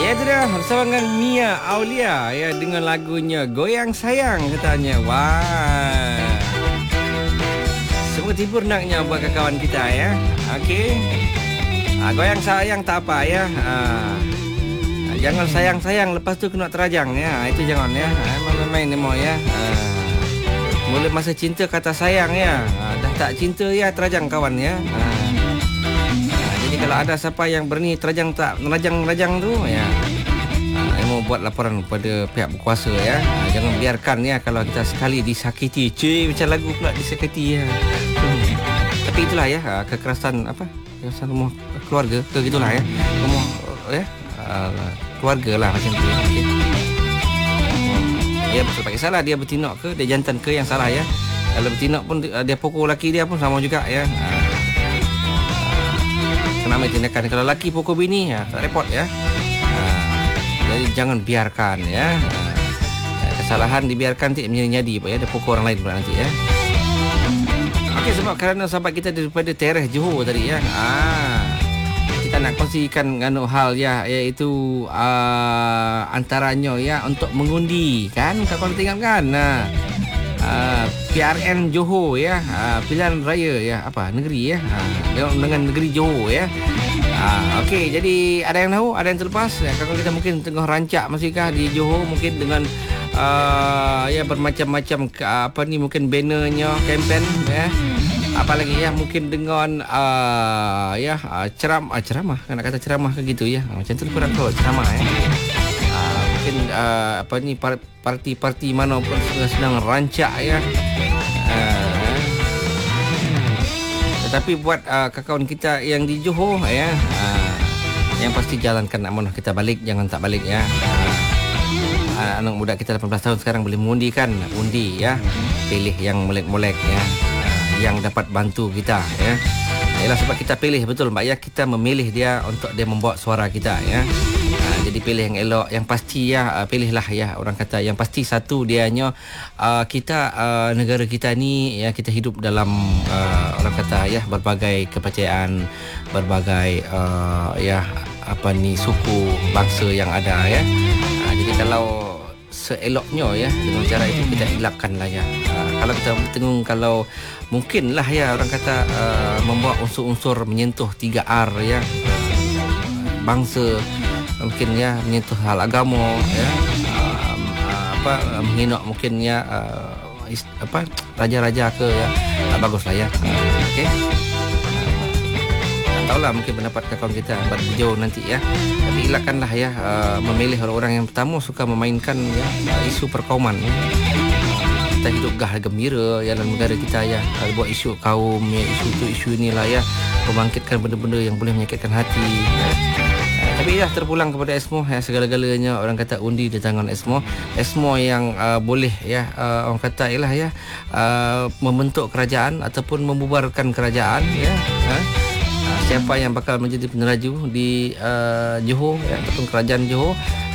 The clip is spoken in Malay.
Ya itu dia bersama dengan Mia Aulia ya dengan lagunya Goyang Sayang katanya. Wah. Semoga tiba naknya buat kawan kita ya. Okey. Goyang sayang tak apa ya. Jangan sayang-sayang lepas tu kena terajang ya. Itu jangan ya. Main-main ni mau ya. Mula masa cinta kata sayang ya. Dah tak cinta ya terajang kawan ya. Jadi kalau ada siapa yang berani terajang tak nerajang tu ya. Mau buat laporan kepada pihak berkuasa ya. Jangan biarkan ya kalau kita sekali disakiti. Cuy macam lagu pula disakiti ya. Tapi itulah ya kekerasan apa? Kekerasan rumah keluarga ke gitulah ya. Rumah ya. Keluarga lah macam tu. Okay. Ya betul tak kisahlah dia bertindak ke dia jantan ke yang salah ya. Kalau bertindak pun dia pukul laki dia pun sama juga ya. Kena ambil tindakan. Kalau laki pukul bini ya tak repot ya. Jadi jangan biarkan ya. Kesalahan dibiarkan tidak menjadi apa ya. Dia pukul orang lain pula nanti ya. Okey sebab kerana sahabat kita daripada Tereh Johor tadi ya. Kita nak kongsikan hal ya iaitu antaranya ya untuk mengundi kan kalau tengok kan. PRN Johor ya. Pilihan raya ya apa negeri ya. Dengan negeri Johor ya. Okey, jadi ada yang tahu, ada yang terlepas ya, kalau kita mungkin tengah rancak masihkah di Johor mungkin dengan ya bermacam-macam apa ni mungkin bannernya kempen ya. Apalagi ya mungkin dengan ya ceramah kan nak kata ceramah ke gitu ya. Macam tu kurang tahu ceramah ya. Mungkin apa ni parti-parti mana pun sedang rancak ya. Tetapi buat kawan kita yang di Johor ya, yang pasti jalankan amanah kita balik, jangan tak balik ya. Anak muda kita 18 tahun sekarang boleh mengundi kan, undi ya. Pilih yang molek-molek ya, yang dapat bantu kita ya. Ialah sebab kita pilih betul Mbak ya, kita memilih dia untuk dia membawa suara kita ya. Jadi pilih yang elok, yang pasti ya, pilihlah ya orang kata yang pasti satu dianya kita negara kita ni ya kita hidup dalam orang kata ya berbagai kepercayaan, berbagai ya apa ni suku bangsa yang ada ya. Jadi kalau seeloknya ya dengan cara itu kita elakkanlah ya. Kalau kita tengok kalau mungkinlah ya orang kata membawa unsur-unsur menyentuh 3R ya. Bangsa mungkin ya menyentuh hal agama ya. Menghina mungkin ya apa raja-raja ke ya. Baguslah ya. Okey. Tahulah mungkin pendapat kawan kita berjauh nanti ya. Tapi elakkanlah ya memilih orang-orang yang pertama suka memainkan ya isu perkauman ya. Kita hidup gembira ya dalam negara kita ya. Buat isu kaum ya, isu inilah ya membangkitkan benda-benda yang boleh menyakitkan hati ya. Tapi dah terpulang kepada Esmo ya, segala-galanya orang kata undi di tangan Esmo. Esmo yang boleh ya orang kata ialah ya membentuk kerajaan ataupun membubarkan kerajaan ya. Siapa yang bakal menjadi peneraju di Johor ya, ataupun kerajaan Johor